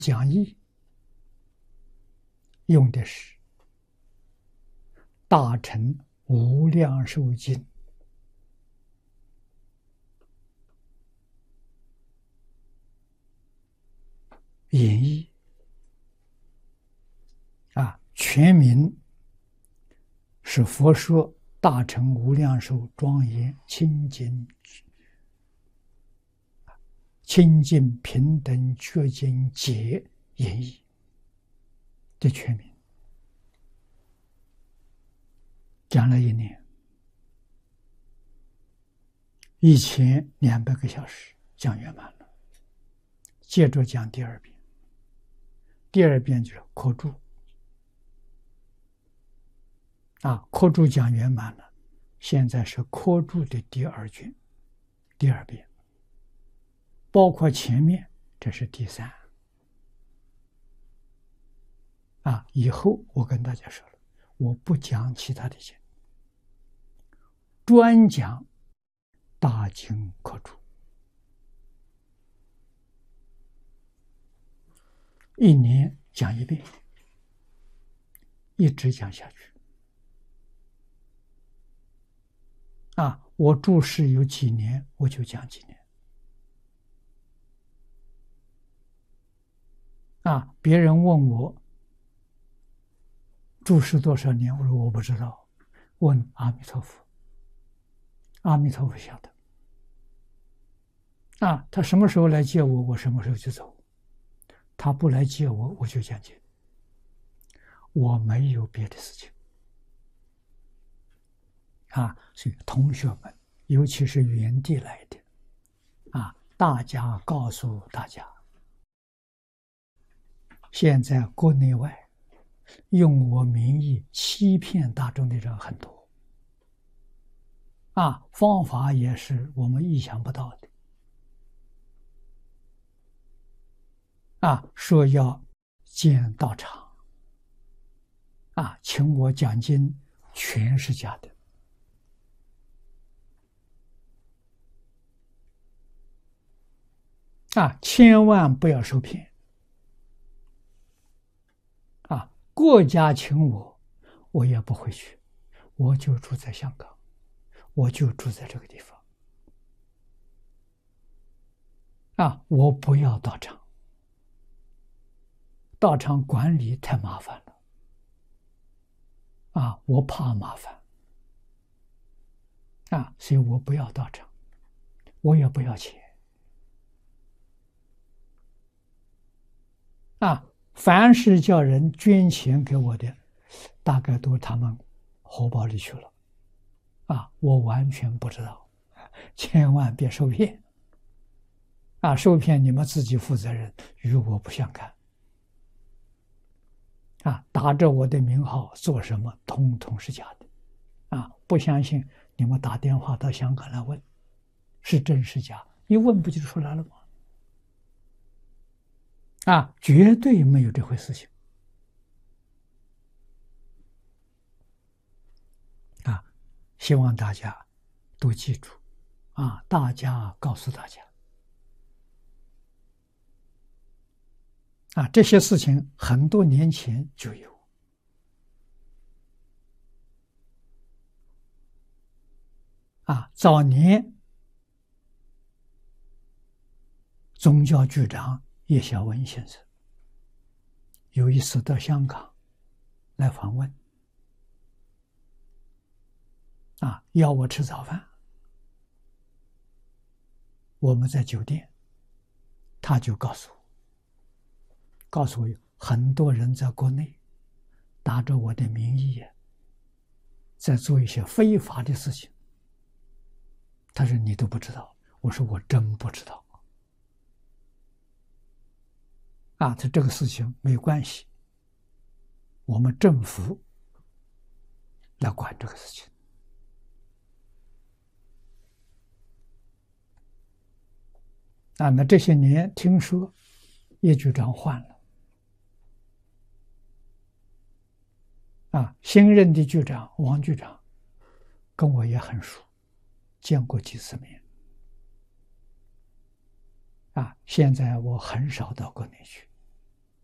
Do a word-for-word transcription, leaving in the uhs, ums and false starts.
讲义用的是大乘无量寿经演义啊，全名是佛说大乘无量寿庄严清净清净平等觉经解演义的全名，讲了一年，一千两百个小时讲圆满了。接着讲第二遍，第二遍就是课注啊，课注讲圆满了，现在是课注的第二卷，第二遍，包括前面，这是第三啊。以后我跟大家说了，我不讲其他的经，专讲大经课注，一年讲一遍，一直讲下去啊。我注释有几年，我就讲几年啊。别人问我注释多少年，我说我不知道，问阿弥陀佛，阿弥陀佛晓得啊。他什么时候来接我，我什么时候就走，他不来接我，我就讲经，我没有别的事情啊。所以同学们，尤其是原地来的啊，大家告诉大家，现在国内外用我名义欺骗大众的人很多啊，方法也是我们意想不到的啊，说要建道场啊，请我讲经，全是假的啊，千万不要受骗啊！国家请我，我也不会去，我就住在香港，我就住在这个地方啊！我不要道场，道场管理太麻烦了啊！我怕麻烦啊，所以我不要道场，我也不要钱啊。凡是叫人捐钱给我的，大概都他们荷包里去了啊，我完全不知道，千万别受骗啊！受骗你们自己负责任，与我不相干啊！打着我的名号做什么，通通是假的啊！不相信你们打电话到香港来问，是真是假，一问不就出来了吗？啊，绝对没有这回事情啊！希望大家都记住啊！大家告诉大家啊，这些事情很多年前就有啊。早年宗教局长叶小文先生有一次到香港来访问啊，要我吃早饭，我们在酒店，他就告诉我，告诉我很多人在国内打着我的名义在做一些非法的事情。他说你都不知道，我说我真不知道啊，他这个事情没关系，我们政府来管这个事情啊。那这些年听说叶局长换了啊，新任的局长王局长跟我也很熟，见过几次面啊。现在我很少到国内去